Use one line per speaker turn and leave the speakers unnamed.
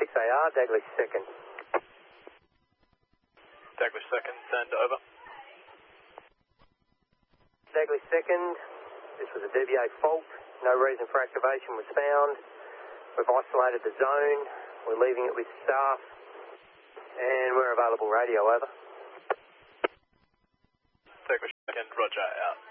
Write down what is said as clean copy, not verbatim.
6AR, Daglish 2nd.
Daglish 2nd, send over.
Daglish 2nd, this was a DVA fault. No reason for activation was found. We've isolated the zone. We're leaving it with staff. And we're available radio, over.
Daglish 2nd, roger, out.